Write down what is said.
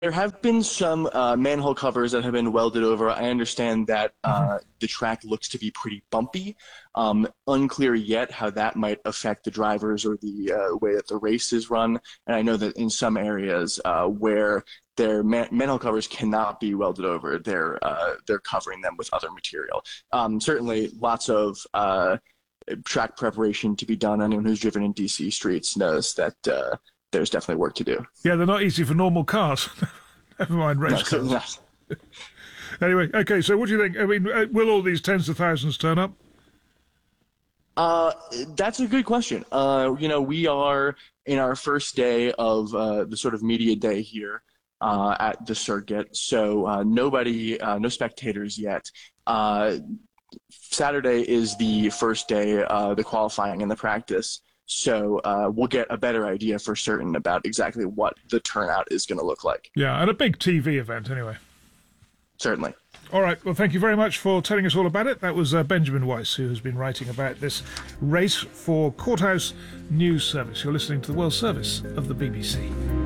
There have been some manhole covers that have been welded over. I understand that the track looks to be pretty bumpy. Unclear yet how that might affect the drivers or the way that the race is run. And I know that in some areas where their manhole covers cannot be welded over, they're covering them with other material. Certainly, lots of track preparation to be done. Anyone who's driven in DC streets knows that there's definitely work to do. Yeah, they're not easy for normal cars. Never mind race No, cars. certainly not. Anyway, okay, so what do you think? I mean, will all these tens of thousands turn up? That's a good question. We are in our first day of the sort of media day here at the circuit, so nobody, no spectators yet. Saturday is the first day, the qualifying and the practice. So we'll get a better idea for certain about exactly what the turnout is going to look like. Yeah, and a big TV event anyway. Certainly. All right, well, thank you very much for telling us all about it. That was Benjamin Weiss, who has been writing about this race for Courthouse News Service. You're listening to the World Service of the BBC.